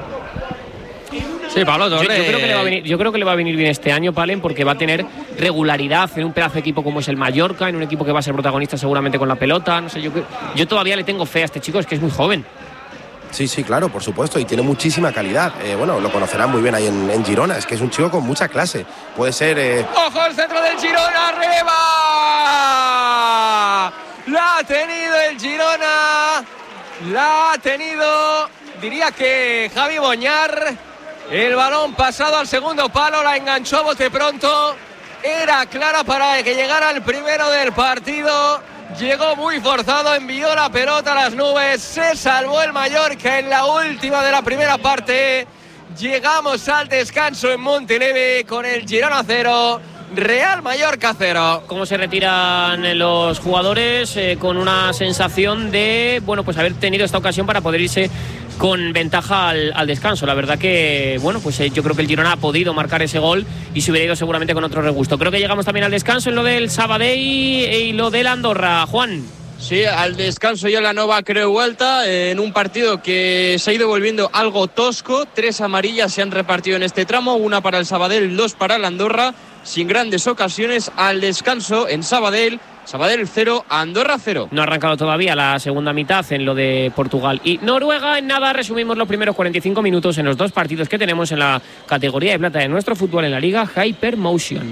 Sí, Pablo Torres. Yo, yo, creo que le va a venir, yo creo que le va a venir bien este año, Palen, porque va a tener regularidad en un pedazo de equipo como es el Mallorca, en un equipo que va a ser protagonista seguramente con la pelota. No sé, yo, yo todavía le tengo fe a este chico, es que es muy joven. Sí, sí, claro, por supuesto, y tiene muchísima calidad. Eh, bueno, lo conocerán muy bien ahí en, en Girona, es que es un chico con mucha clase. Puede ser... Eh... ¡Ojo el centro del Girona, arriba! La ha tenido el Girona, la ha tenido, diría que Javi Boñar. El balón pasado al segundo palo, la enganchó a bote pronto. Era clara para que llegara el primero del partido. Llegó muy forzado, envió la pelota a las nubes, se salvó el Mallorca en la última de la primera parte. Llegamos al descanso en Montilivi con el Girona cero, Real Mallorca cero. Cómo se retiran los jugadores eh, con una sensación de, bueno, pues haber tenido esta ocasión para poder irse con ventaja al, al descanso. La verdad que, bueno, pues eh, yo creo que el Girona ha podido marcar ese gol y se hubiera ido seguramente con otro regusto. Creo que llegamos también al descanso en lo del Sabadell y lo del Andorra. Juan. Sí, al descanso ya la Nova creo vuelta en un partido que se ha ido volviendo algo tosco. Tres amarillas se han repartido en este tramo, una para el Sabadell, dos para el Andorra, sin grandes ocasiones. Al descanso en Sabadell, Sabadell cero, Andorra cero. No ha arrancado todavía la segunda mitad en lo de Portugal y Noruega. En nada, resumimos los primeros cuarenta y cinco minutos en los dos partidos que tenemos en la categoría de plata de nuestro fútbol en la Liga Hypermotion.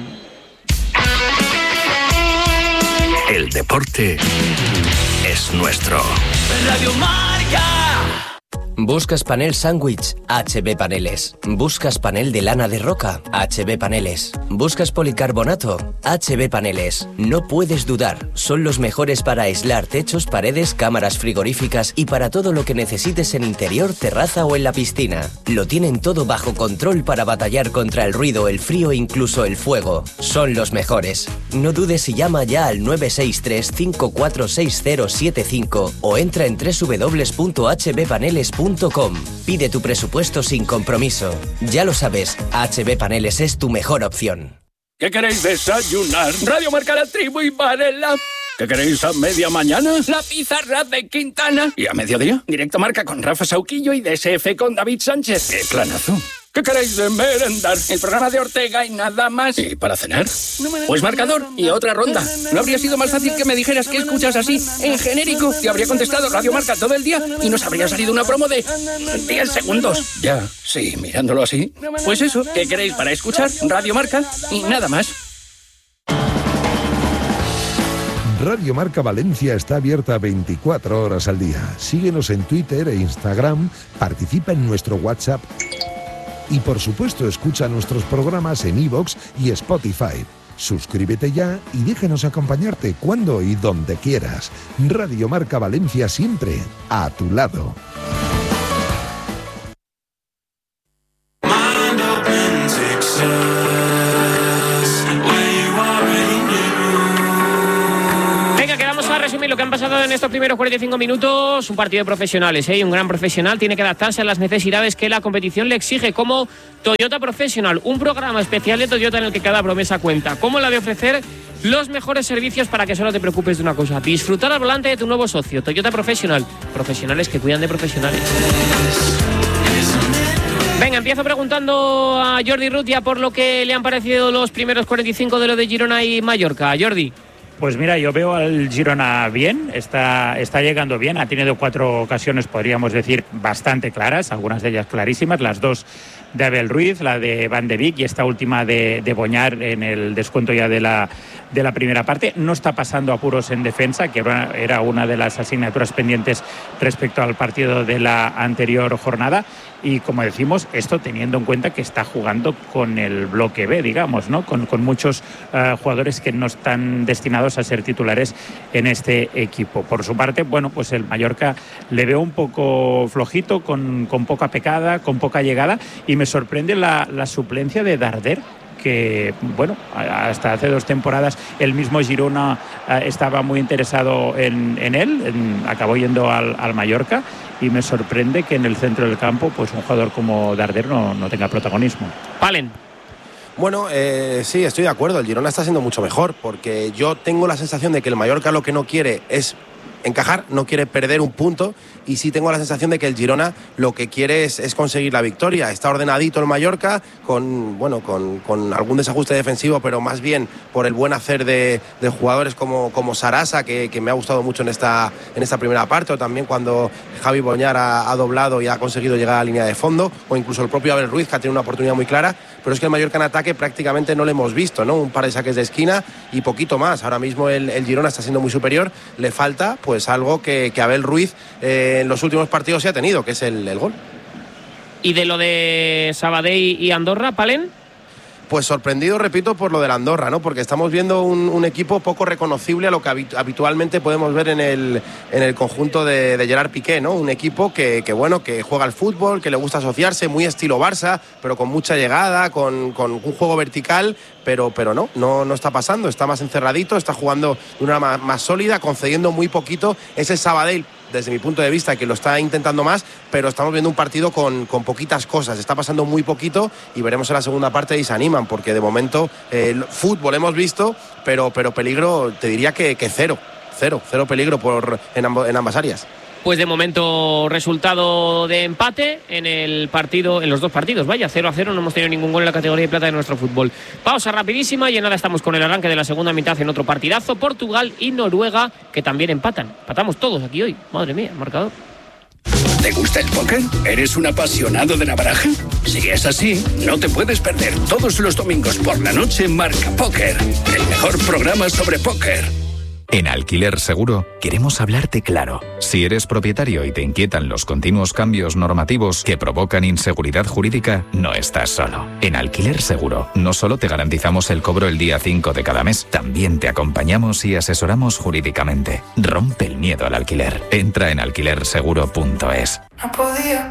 El deporte es nuestro. Radio Marca. ¿Buscas panel sándwich? H B Paneles. ¿Buscas panel de lana de roca? H B Paneles. ¿Buscas policarbonato? H B Paneles. No puedes dudar, son los mejores para aislar techos, paredes, cámaras frigoríficas y para todo lo que necesites en interior, terraza o en la piscina. Lo tienen todo bajo control para batallar contra el ruido, el frío e incluso el fuego. Son los mejores. No dudes y llama ya al nueve seis tres, cinco cuatro seis cero siete cinco o entra en doble u doble u doble u punto h b paneles punto com. Pide tu presupuesto sin compromiso. Ya lo sabes, H B Paneles es tu mejor opción. ¿Qué queréis desayunar? Radio Marca, La Tribu y Varela. ¿Qué queréis a media mañana? La pizarra de Quintana. ¿Y a mediodía? Directo Marca con Rafa Sauquillo y D S F con David Sánchez. ¡Qué planazo! ¿Qué queréis de merendar? El programa de Ortega y nada más. ¿Y para cenar? Pues marcador y otra ronda. ¿No habría sido más fácil que me dijeras que escuchas así, en genérico? Te habría contestado Radio Marca todo el día y nos habría salido una promo de diez segundos. Ya, sí, mirándolo así. Pues eso, ¿qué queréis para escuchar? Radio Marca y nada más. Radio Marca Valencia está abierta veinticuatro horas al día. Síguenos en Twitter e Instagram, participa en nuestro WhatsApp y por supuesto escucha nuestros programas en iVoox y Spotify. Suscríbete ya y déjanos acompañarte cuando y donde quieras. Radio Marca Valencia, siempre a tu lado. Lo que han pasado en estos primeros cuarenta y cinco minutos, un partido de profesionales, ¿eh? Un gran profesional tiene que adaptarse a las necesidades que la competición le exige, como Toyota Professional, un programa especial de Toyota en el que cada promesa cuenta, como la de ofrecer los mejores servicios para que solo te preocupes de una cosa: disfrutar al volante de tu nuevo socio. Toyota Professional, profesionales que cuidan de profesionales. Venga, empiezo preguntando a Jordi Rutia por lo que le han parecido los primeros cuarenta y cinco de lo de Girona y Mallorca. Jordi. Pues mira, yo veo al Girona bien, está, está llegando bien, ha tenido cuatro ocasiones, podríamos decir, bastante claras, algunas de ellas clarísimas, las dos de Abel Ruiz, la de Van de Beek y esta última de, de Boñar en el descuento ya de la, de la primera parte. No está pasando apuros en defensa, que era, era una de las asignaturas pendientes respecto al partido de la anterior jornada. Y como decimos, esto teniendo en cuenta que está jugando con el bloque B, digamos, ¿no? Con, con muchos uh, jugadores que no están destinados a ser titulares en este equipo. Por su parte, bueno, pues el Mallorca le veo un poco flojito, con, con poca pecada, con poca llegada, y me sorprende la, la suplencia de Darder, que, bueno, hasta hace dos temporadas el mismo Girona uh, estaba muy interesado en, en él, en, acabó yendo al, al Mallorca, y me sorprende que en el centro del campo pues un jugador como Darder no, no tenga protagonismo. Palen. Bueno, eh, sí, estoy de acuerdo, el Girona está siendo mucho mejor, porque yo tengo la sensación de que el Mallorca lo que no quiere es encajar, no quiere perder un punto, y sí tengo la sensación de que el Girona lo que quiere es, es conseguir la victoria. Está ordenadito el Mallorca, con, bueno, con, con algún desajuste defensivo, pero más bien por el buen hacer de, de jugadores como, como Sarasa, que, que me ha gustado mucho en esta, en esta primera parte, o también cuando Javi Boñar ha, ha doblado y ha conseguido llegar a la línea de fondo, o incluso el propio Abel Ruiz, que ha tenido una oportunidad muy clara. Pero es que el Mallorca en ataque prácticamente no lo hemos visto, ¿no? Un par de saques de esquina y poquito más. Ahora mismo el, el Girona está siendo muy superior, le falta pues algo que, que Abel Ruiz eh, en los últimos partidos sí ha tenido, que es el, el gol. ¿Y de lo de Sabadell y Andorra, Palen? Pues sorprendido, repito, por lo de la Andorra, ¿no? Porque estamos viendo un, un equipo poco reconocible a lo que habitualmente podemos ver en el, en el conjunto de, de Gerard Piqué, ¿no? Un equipo que, que, bueno, que juega al fútbol, que le gusta asociarse, muy estilo Barça, pero con mucha llegada, con, con un juego vertical, pero, pero no, no, no está pasando, está más encerradito, está jugando de una más, más sólida, concediendo muy poquito. Es el Sabadell, desde mi punto de vista, que lo está intentando más, pero estamos viendo un partido con, con poquitas cosas, está pasando muy poquito, y veremos en la segunda parte y se animan, porque de momento eh, el fútbol hemos visto, pero, pero peligro te diría que, que cero, cero, cero peligro por, en, amb- en ambas áreas. Pues de momento resultado de empate en el partido, en los dos partidos, vaya, cero a cero, no hemos tenido ningún gol en la categoría de plata de nuestro fútbol. Pausa rapidísima y en nada estamos con el arranque de la segunda mitad en otro partidazo, Portugal y Noruega, que también empatan. Empatamos todos aquí hoy, madre mía, marcador. ¿Te gusta el póker? ¿Eres un apasionado de la baraja? Si es así, no te puedes perder todos los domingos por la noche Marca Póker, el mejor programa sobre póker. En Alquiler Seguro queremos hablarte claro. Si eres propietario y te inquietan los continuos cambios normativos que provocan inseguridad jurídica, no estás solo. En Alquiler Seguro no solo te garantizamos el cobro el día cinco de cada mes, también te acompañamos y asesoramos jurídicamente. Rompe el miedo al alquiler. Entra en alquiler seguro punto es. No podía.